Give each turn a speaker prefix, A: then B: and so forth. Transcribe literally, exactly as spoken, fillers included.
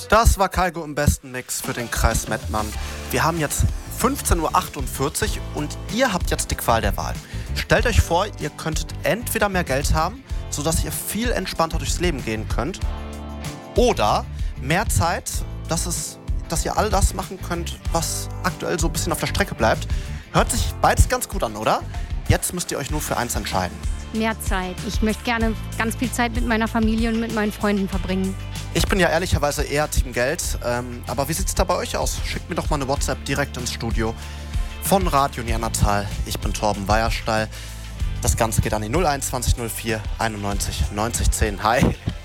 A: Das war Kaigo im besten Mix für den Kreis Mettmann. Wir haben jetzt fünfzehn Uhr achtundvierzig und ihr habt jetzt die Qual der Wahl. Stellt euch vor, ihr könntet entweder mehr Geld haben, sodass ihr viel entspannter durchs Leben gehen könnt, oder mehr Zeit, dass, es, dass ihr all das machen könnt, was aktuell so ein bisschen auf der Strecke bleibt. Hört sich beides ganz gut an, oder? Jetzt müsst ihr euch nur für eins entscheiden.
B: Mehr Zeit. Ich möchte gerne ganz viel Zeit mit meiner Familie und mit meinen Freunden verbringen.
A: Ich bin ja ehrlicherweise eher Team Geld, ähm, aber wie sieht's da bei euch aus? Schickt mir doch mal eine WhatsApp direkt ins Studio von Radio Neandertal. Ich bin Torben Weierstall. Das Ganze geht an die null eins zwanzig null vier einundneunzig neunzig zehn. Hi.